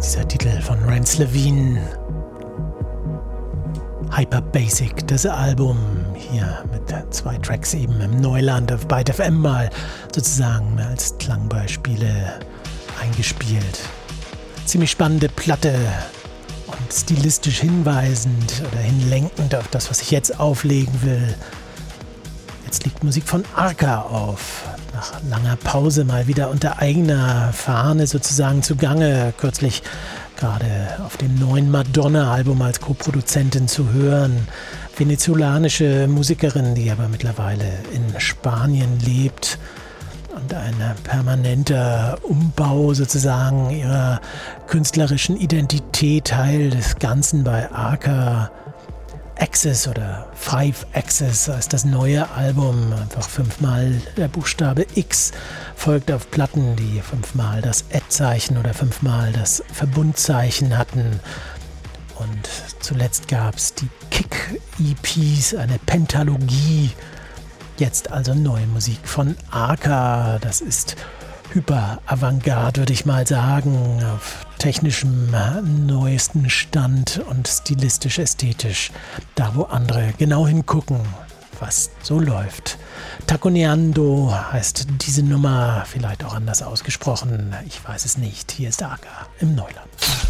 Dieser Titel von Rance Levine. Hyper Basic, das Album hier mit 2 Tracks eben im Neuland auf Byte FM mal sozusagen als Klangbeispiele eingespielt. Ziemlich spannende Platte und stilistisch hinweisend oder hinlenkend auf das, was ich jetzt auflegen will. Jetzt liegt Musik von Arca auf. Nach langer Pause mal wieder unter eigener Fahne sozusagen zugange. Kürzlich gerade auf dem neuen Madonna-Album als Co-Produzentin zu hören. Venezolanische Musikerin, die aber mittlerweile in Spanien lebt. Und ein permanenter Umbau sozusagen ihrer künstlerischen Identität Teil des Ganzen bei Arca. Access oder 5 Access ist das neue Album. Einfach 5-mal der Buchstabe X folgt auf Platten, die 5-mal das Ad-Zeichen oder 5-mal das Verbundzeichen hatten. Und zuletzt gab es die Kick-EPs, eine Pentalogie. Jetzt also neue Musik von Arca. Das ist Hyper-Avantgarde, würde ich mal sagen, auf technischem neuesten Stand und stilistisch ästhetisch. Da, wo andere genau hingucken, was so läuft. Taconeando heißt diese Nummer, vielleicht auch anders ausgesprochen. Ich weiß es nicht. Hier ist Arca im Neuland.